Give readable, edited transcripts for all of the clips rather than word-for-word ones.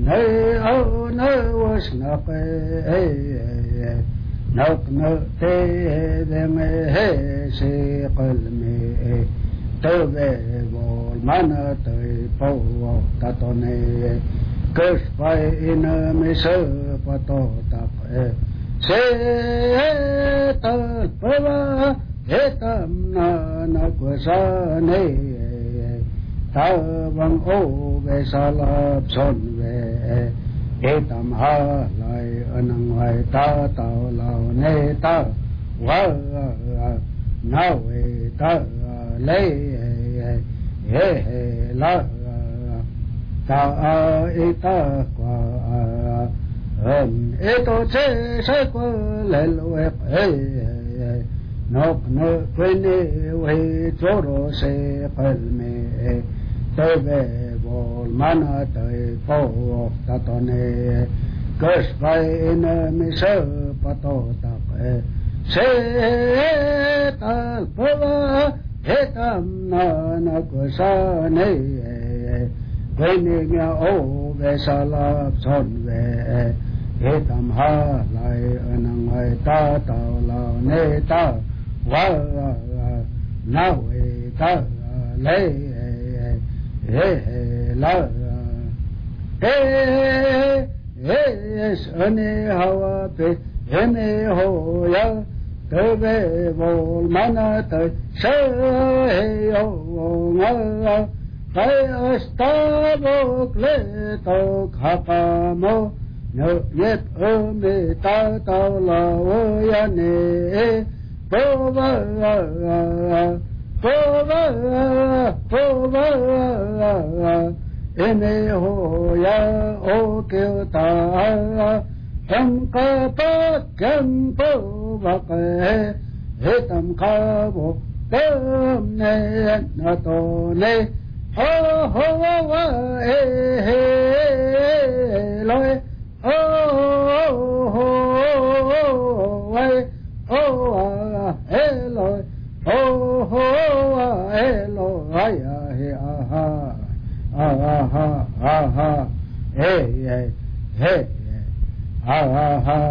nơi âu nơi was nọc nọc nơ tê đêm he se qalmi tơ về vol mana tơi po ta tone cất phải in me sơ pato tap se ta pava hetam na quasa ne ta vang ô về sa la son về hetam ha lai anang vai ta tao lao ne ta wa na we ta le he la ta ita qua eto se qua le lo nok no quene we choro se palme te ve vol mana te po ta tone cus vai in mi se pato ta se ta pava hetam na quasa ne quene nga o ve sala son ve hetam ha lai anang vai ta tao lao ne ta wa na we ta le la ane hawa pe ene ho ya te ve vol mana te se yo nga tai astavo kleto khapamo no yet me ta ta la ya ne pova ene ho ya o ke ta tam ka pa kem po va ke he tam ka bo tam ne na to ne ho wa he loi ho wa ho he loi ho elo aya he aha hey aha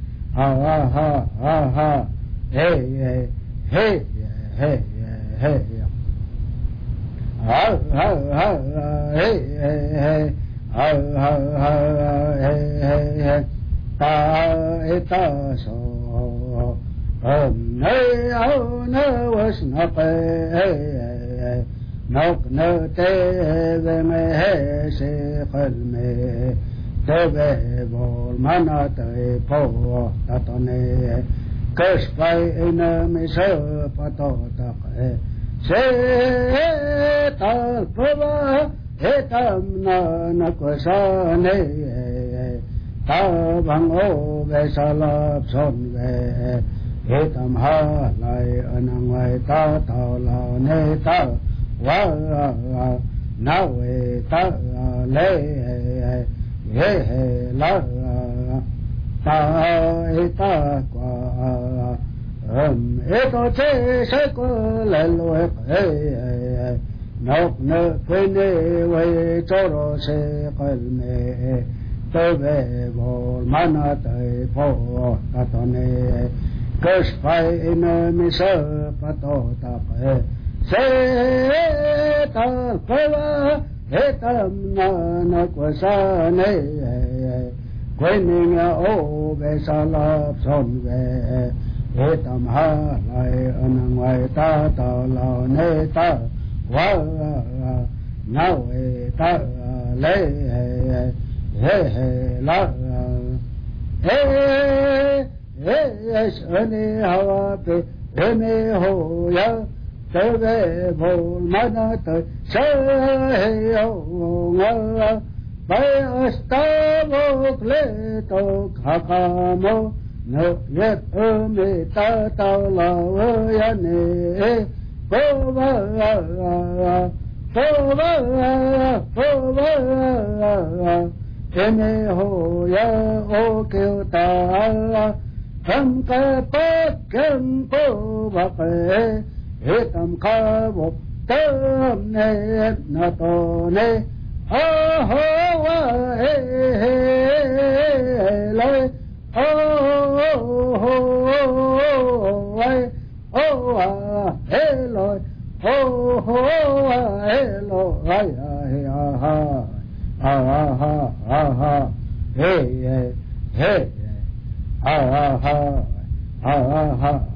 hey ta eta so nơi âu nơi was nọc nọc nơ tê về me he se qalme te ve vol mana te po ta tone cus vai in me se pato ta se ta pava hetam na quasa ne ta vang o ve sala son ve hetam ha lai anang vai ta tao lao ne ta wa na we ta le he la ta ita qua eto se ko le lo nok ne quene we choro se qalme te ve vol mana te po ta tone cus vai in mi se pato ta se ta pava hetam na quasa ne quene nga o ve sala son ve hetam ha lai anang vai ta tao lao ne ta wa na we ta le he la ane hawa pe ene ho ya te ve vol mana te se yo nga pai astavo kleto khakamo no yet me ta tao la ya ne pova ene ho ya o ke ta tam ka pa kem po va pe hetam ka bo tam ne na to ne ho wa he hey, hey,